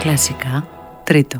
Κλασικά, τρίτο.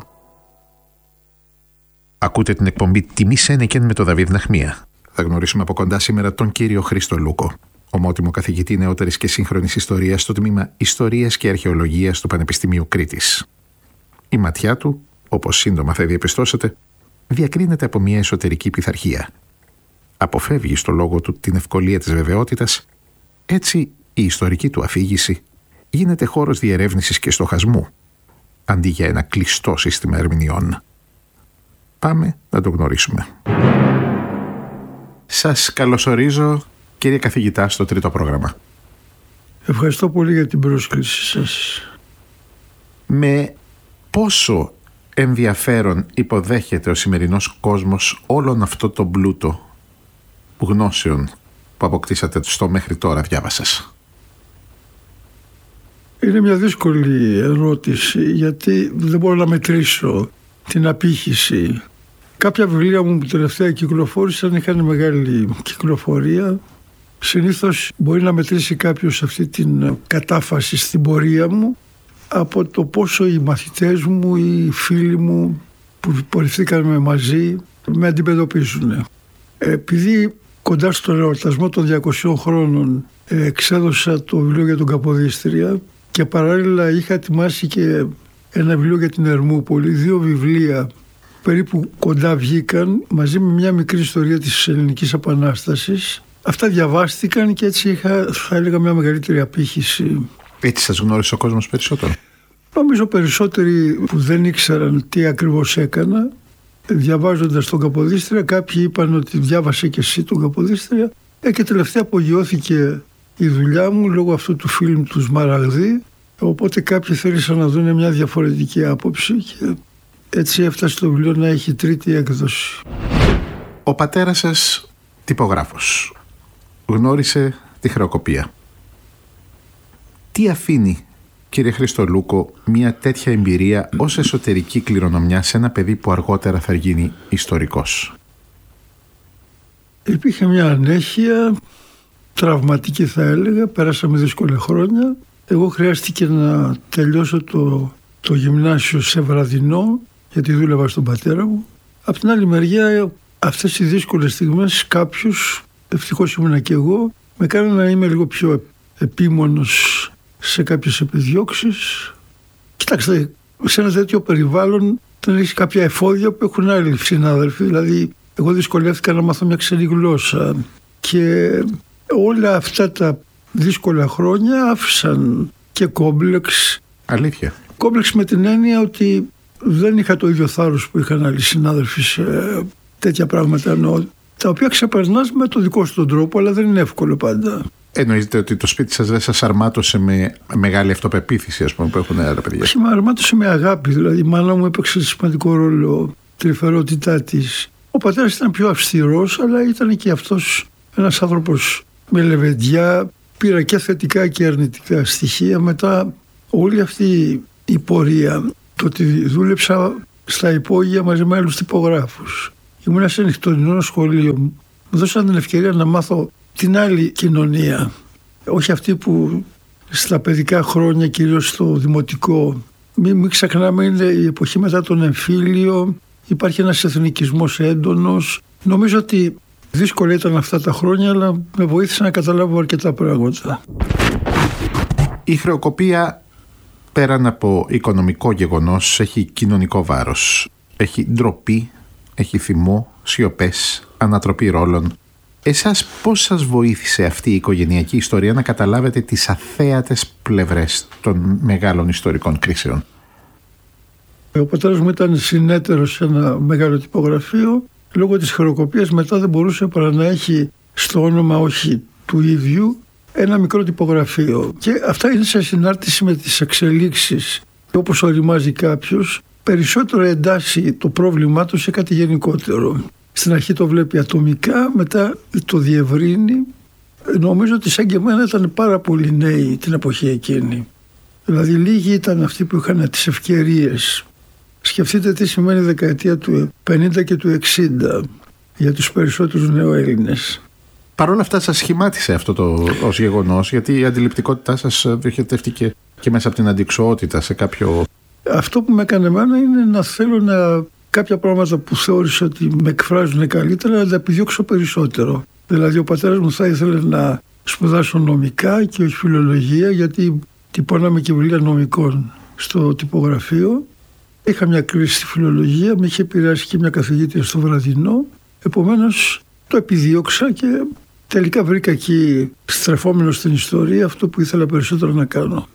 Ακούτε την εκπομπή «Τιμή Σένεκεν» με τον Δαβίδ Ναχμία. Θα γνωρίσουμε από κοντά σήμερα τον κύριο Χρήστο Λούκο, ομότιμο καθηγητή νεότερης και σύγχρονης ιστορίας στο τμήμα Ιστορίας και Αρχαιολογίας του Πανεπιστημίου Κρήτης. Η ματιά του, όπως σύντομα θα διαπιστώσετε, διακρίνεται από μια εσωτερική πειθαρχία. Αποφεύγει στο λόγο του την ευκολία της βεβαιότητας, έτσι η ιστορική του αφήγηση γίνεται χώρος διερεύνησης και στοχασμού, αντί για ένα κλειστό σύστημα ερμηνειών. Πάμε να το γνωρίσουμε. Σας καλωσορίζω, κύριε καθηγητά, στο τρίτο πρόγραμμα. Ευχαριστώ πολύ για την πρόσκληση σας. Με πόσο ενδιαφέρον υποδέχεται ο σημερινός κόσμος όλον αυτό το πλούτο γνώσεων που αποκτήσατε στο μέχρι τώρα διάβα σας? Είναι μια δύσκολη ερώτηση, γιατί δεν μπορώ να μετρήσω την απήχηση. Κάποια βιβλία μου που τελευταία κυκλοφόρησαν είχαν μεγάλη κυκλοφορία. Συνήθως μπορεί να μετρήσει κάποιος αυτή την κατάφαση στην πορεία μου από το πόσο οι μαθητές μου, οι φίλοι μου που πορευθήκαμε μαζί με αντιμετωπίζουν. Επειδή κοντά στον εορτασμό των 200 χρόνων εξέδωσα το βιβλίο για τον Καποδίστρια και παράλληλα είχα ετοιμάσει και ένα βιβλίο για την Ερμούπολη, 2 βιβλία περίπου κοντά βγήκαν μαζί με μια μικρή ιστορία της Ελληνικής Επανάστασης. Αυτά διαβάστηκαν και έτσι είχα, θα έλεγα, μια μεγαλύτερη απήχηση. Έτσι σας γνώρισε ο κόσμος περισσότερο? Νομίζω περισσότεροι που δεν ήξεραν τι ακριβώς έκανα, διαβάζοντας τον Καποδίστρια, κάποιοι είπαν ότι διάβασε και εσύ τον Καποδίστρια και τελευταία απογειώθηκε η δουλειά μου λόγω αυτού του φιλμ του Σμαραγδί, οπότε κάποιοι θέλησαν να δουν μια διαφορετική άποψη και έτσι έφτασε το βιβλίο να έχει τρίτη έκδοση. Ο πατέρας σας τυπογράφος, γνώρισε τη χρεοκοπία. Τι αφήνει, κύριε Χρήστο Λούκο, μια τέτοια εμπειρία ως εσωτερική κληρονομιά σε ένα παιδί που αργότερα θα γίνει ιστορικός? Υπήρχε μια ανέχεια, τραυματική θα έλεγα, πέρασαμε δύσκολα χρόνια. Εγώ χρειάστηκε να τελειώσω το γυμνάσιο σε βραδινό, γιατί δούλευα στον πατέρα μου. Απ' την άλλη μεριά, αυτές οι δύσκολες στιγμές κάποιους, ευτυχώς ήμουνα και εγώ, με κάνουν να είμαι λίγο πιο επίμονος σε κάποιες επιδιώξεις. Κοιτάξτε, σε ένα τέτοιο περιβάλλον δεν έχεις κάποια εφόδια που έχουν άλλοι συνάδελφοι. Δηλαδή, εγώ δυσκολεύτηκα να μάθω μια ξένη γλώσσα και όλα αυτά τα δύσκολα χρόνια άφησαν και κόμπλεξ. Αλήθεια? Κόμπλεξ με την έννοια ότι δεν είχα το ίδιο θάρρος που είχαν άλλοι συνάδελφοι σε τέτοια πράγματα, τα οποία ξεπερνάς με το δικό σου τον τρόπο, αλλά δεν είναι εύκολο πάντα. Εννοείτε ότι το σπίτι σας δεν σας αρμάτωσε με μεγάλη αυτοπεποίθηση, ας πούμε, που έχουν άλλα παιδιά? Όχι, με αρμάτωσε με αγάπη. Δηλαδή, η μάνα μου έπαιξε σημαντικό ρόλο, τρυφερότητά της. Ο πατέρας ήταν πιο αυστηρός, αλλά ήταν και αυτός ένας άνθρωπος με λεβεντιά. Πήρα και θετικά και αρνητικά στοιχεία. Μετά όλη αυτή η πορεία, το ότι δούλεψα στα υπόγεια μαζί με άλλους τυπογράφους. Ήμουν σε νυχτωρινό σχολείο. Μου δώσαν την ευκαιρία να μάθω την άλλη κοινωνία. Όχι αυτή που στα παιδικά χρόνια, κυρίως στο δημοτικό. Μην ξεχνάμε, είναι η εποχή μετά τον εμφύλιο. Υπάρχει ένας εθνικισμός έντονος. Νομίζω ότι δύσκολα ήταν αυτά τα χρόνια, αλλά με βοήθησε να καταλάβω αρκετά πράγματα. Η χρεοκοπία, πέραν από οικονομικό γεγονός, έχει κοινωνικό βάρος. Έχει ντροπή, έχει θυμό, σιωπές, ανατροπή ρόλων. Εσάς πώς σας βοήθησε αυτή η οικογενειακή ιστορία να καταλάβετε τις αθέατες πλευρές των μεγάλων ιστορικών κρίσεων? Ο πατέρας μου ήταν συνέτερος σε ένα μεγάλο τυπογραφείο. Λόγω της χρεοκοπίας μετά δεν μπορούσε παρά να έχει στο όνομα, όχι του ίδιου, ένα μικρό τυπογραφείο. Και αυτά είναι σε συνάρτηση με τις εξελίξεις. Όπως οριμάζει κάποιος, περισσότερο εντάσσει το πρόβλημά του σε κάτι γενικότερο. Στην αρχή το βλέπει ατομικά, μετά το διευρύνει. Νομίζω ότι σαν και εμένα ήταν πάρα πολλοί νέοι την εποχή εκείνη. Δηλαδή λίγοι ήταν αυτοί που είχαν τις ευκαιρίες. Σκεφτείτε τι σημαίνει η δεκαετία του 50 και του 60 για τους περισσότερους νεοέλληνες. Παρ' όλα αυτά σας σχημάτισε αυτό το ως γεγονός, γιατί η αντιληπτικότητά σας διοχετεύτηκε και μέσα από την αντιξοότητα σε κάποιο Αυτό που με έκανε εμένα είναι να θέλω κάποια πράγματα που θεώρησα ότι με εκφράζουν καλύτερα να τα επιδιώξω περισσότερο. Δηλαδή ο πατέρας μου θα ήθελε να σπουδάσω νομικά και όχι φιλολογία, γιατί τυπώναμε και βιβλία νομικών στο τυπογραφείο. Είχα μια κρίση στη φιλολογία, με είχε επηρεάσει και μια καθηγήτρια στο βραδινό. Επομένως το επιδίωξα και τελικά βρήκα εκεί, στρεφόμενο στην ιστορία, αυτό που ήθελα περισσότερο να κάνω.